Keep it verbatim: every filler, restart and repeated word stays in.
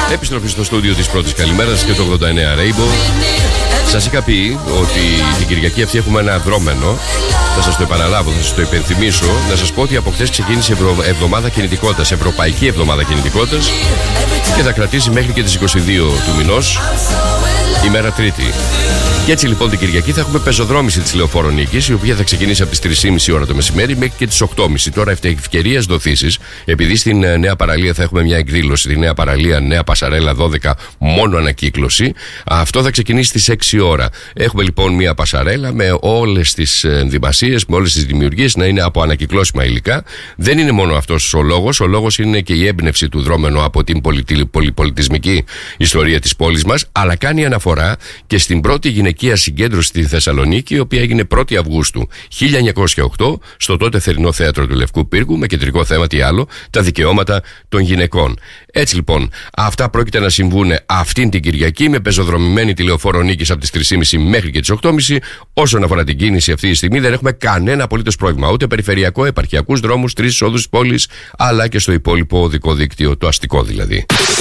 Επιστροφή στο στούντιο της πρώτης καλημέρας και το ογδόντα εννέα Rainbow. Σας είχα πει ότι την Κυριακή αυτή έχουμε ένα δρόμενο. Θα σας το επαναλάβω, θα σας το υπενθυμίσω. Να σας πω ότι από χθες ξεκίνησε ευρω... εβδομάδα κινητικότητας, Ευρωπαϊκή Εβδομάδα Κινητικότητας, και θα κρατήσει μέχρι και τις είκοσι δύο του μηνός, ημέρα Τρίτη. Και έτσι λοιπόν την Κυριακή θα έχουμε πεζοδρόμηση της Λεωφόρου Νίκης, η οποία θα ξεκινήσει από τις τρεις και μισή ώρα το μεσημέρι μέχρι και τις οκτώ και μισή. Τώρα ευκαιρίας δοθήσεις, επειδή στην νέα παραλία θα έχουμε μια εκδήλωση, τη νέα παραλία Νέα Πασαρέλα δώδεκα, μόνο ανακύκλωση. Αυτό θα ξεκινήσει στις έξι ώρα. Έχουμε λοιπόν μια πασαρέλα με όλες τις ενδυμασίες, με όλες τις δημιουργίες, να είναι από ανακυκλώσιμα υλικά. Δεν είναι μόνο αυτός ο λόγος. Ο λόγος είναι και η έμπνευση του δρόμενου από την πολυπολιτισμική ιστορία της πόλης μας, αλλά κάνει αναφορά και στην πρώτη γυναικεία συγκέντρωση στη Θεσσαλονίκη, η οποία έγινε πρώτη Αυγούστου χίλια εννιακόσια οκτώ στο τότε θερινό θέατρο του Λευκού Πύργου, με κεντρικό θέμα τι άλλο, τα δικαιώματα των γυναικών. Έτσι λοιπόν, αυτά πρόκειται να συμβούν αυτήν την Κυριακή, με πεζοδρομημένη τη Λεωφόρο Νίκης από τις τρεις και μισή μέχρι και τις οκτώ και μισή. Όσον αφορά την κίνηση αυτή τη στιγμή, δεν έχουμε κανένα απολύτως πρόβλημα, ούτε περιφερειακό, επαρχιακούς δρόμους, τρεις εισόδους της πόλης, αλλά και στο υπόλοιπο οδικό δίκτυο, το αστικό δηλαδή.